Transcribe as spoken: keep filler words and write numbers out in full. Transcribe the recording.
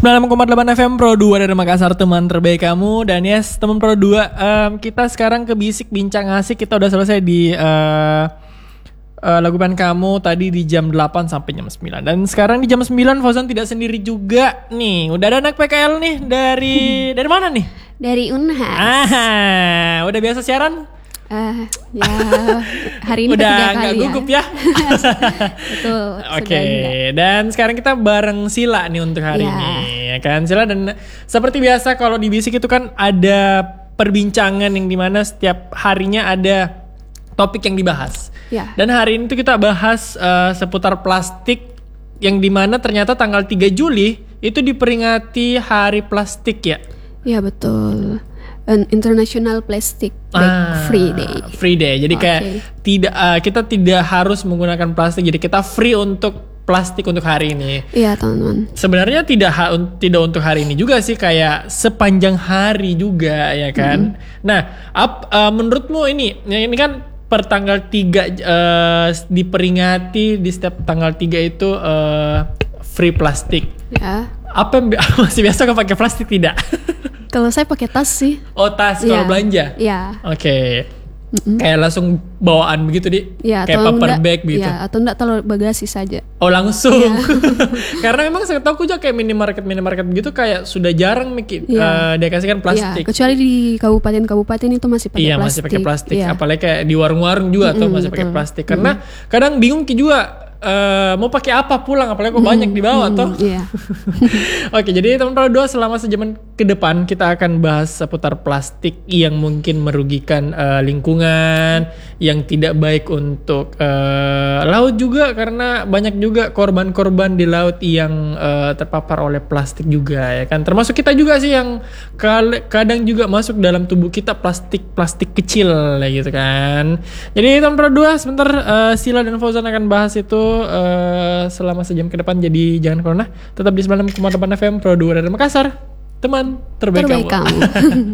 sembilan puluh enam koma delapan F M Pro dua dari Makassar, teman terbaik kamu. Dan yes, teman Pro dua, um, kita sekarang ke Bisik Bincang Asik. Kita udah selesai di uh, uh, lagu band kamu tadi di jam delapan sampai jam sembilan. Dan sekarang di jam sembilan Fauzan tidak sendiri juga nih. Udah ada anak P K L nih dari dari mana nih? Dari Unhas. Ah, udah biasa siaran? Uh, ya hari ini udah ketiga nggak kali gugup ya. Betul. Oke, okay. Dan sekarang kita bareng Sila nih untuk hari ya. ini, ya kan Sila. Dan seperti biasa kalau di Bisik itu kan ada perbincangan yang dimana setiap harinya ada topik yang dibahas. Ya. Dan hari ini tuh kita bahas uh, seputar plastik, yang dimana ternyata tanggal tiga Juli itu diperingati Hari Plastik ya. Ya betul. An International Plastic Bag ah, Free Day. Free Day. Jadi okay. kayak tidak uh, kita tidak harus menggunakan plastik. Jadi kita free untuk plastik untuk hari ini. Iya, teman-teman. Sebenarnya tidak ha- tidak untuk hari ini juga sih, kayak sepanjang hari juga ya kan. Mm-hmm. Nah, up, uh, menurutmu ini ini kan per tanggal tiga uh, diperingati di setiap tanggal tiga itu uh, free plastik. Ya. Apa yang masih biasa kau pakai plastik tidak? Kalau saya pakai tas sih. Oh, tas kalau ya. belanja? Iya. Oke. Okay. Mm-mm. Kayak langsung bawaan begitu di? Ya, kayak paper enggak, bag gitu? Ya, atau enggak taruh bagasi saja. Oh, langsung? Ya. Karena memang saya tahu juga kayak minimarket-minimarket begitu kayak sudah jarang mikir, ya. uh, dia kasihkan plastik. Ya, kecuali di kabupaten-kabupaten itu masih pakai iya, plastik. Iya, masih pakai plastik. Ya. Apalagi kayak di warung-warung juga tuh masih pakai plastik. Karena mm-hmm. kadang bingung ki juga. Uh, mau pakai apa pulang, apalagi kok banyak dibawa mm, toh. Iya. Oke, jadi teman-teman dua selama sejaman ke depan kita akan bahas seputar plastik yang mungkin merugikan uh, lingkungan, yang tidak baik untuk uh, laut juga, karena banyak juga korban-korban di laut yang uh, terpapar oleh plastik juga ya kan. Termasuk kita juga sih yang kadang juga masuk dalam tubuh kita plastik-plastik kecil ya gitu kan. Jadi teman-teman dua sebentar uh, Sila dan Fauzan akan bahas itu Uh, selama sejam ke depan. Jadi jangan kemana, tetap di sembilan puluh enam koma delapan F M Pro dua dari Makassar, teman terbaik, terbaik kamu, kamu.